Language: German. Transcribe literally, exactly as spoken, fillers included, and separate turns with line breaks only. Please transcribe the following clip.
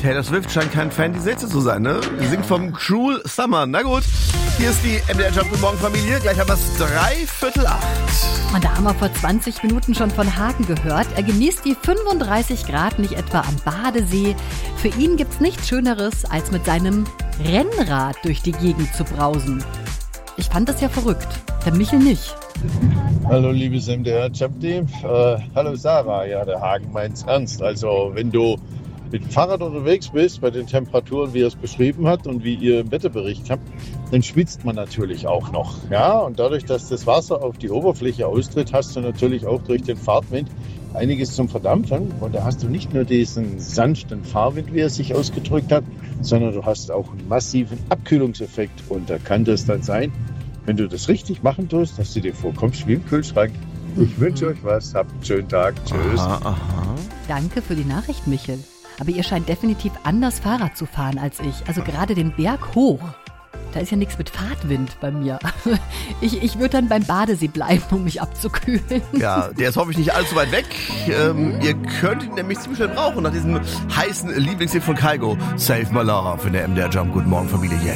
Taylor Swift scheint kein Fan dieser Hitze zu sein, ne? Die singt vom Cruel Summer. Na gut, hier ist die M D R Jump Guten Morgen Familie. Gleich haben wir es dreiviertel acht.
Und da haben wir vor zwanzig Minuten schon von Hagen gehört. Er genießt die fünfunddreißig Grad nicht etwa am Badesee. Für ihn gibt's nichts Schöneres, als mit seinem Rennrad durch die Gegend zu brausen. Ich fand das ja verrückt. Der Michel nicht.
Hallo liebes M D R Jump Team. Äh, hallo Sarah. Ja, der Hagen meint's ernst. Also wenn du mit dem Fahrrad unterwegs bist, bei den Temperaturen, wie er es beschrieben hat und wie ihr im Wetterbericht habt, dann schwitzt man natürlich auch noch. Ja, und dadurch, dass das Wasser auf die Oberfläche austritt, hast du natürlich auch durch den Fahrtwind einiges zum Verdampfen. Und da hast du nicht nur diesen sanften Fahrwind, wie er sich ausgedrückt hat, sondern du hast auch einen massiven Abkühlungseffekt. Und da kann das dann sein, wenn du das richtig machen tust, dass du dir vorkommst wie im Kühlschrank. Ich wünsche euch was, habt einen schönen Tag. Tschüss.
Aha, aha.
Danke für die Nachricht, Michel. Aber ihr scheint definitiv anders Fahrrad zu fahren als ich. Also gerade den Berg hoch. Da ist ja nichts mit Fahrtwind bei mir. Ich, ich würde dann beim Badesee bleiben, um mich abzukühlen.
Ja, der ist hoffentlich nicht allzu weit weg. Ähm, ihr könnt ihn nämlich ziemlich schnell brauchen nach diesem heißen Lieblingslied von Kygo. Save My Love in der M D R Jump Guten Morgen Familie.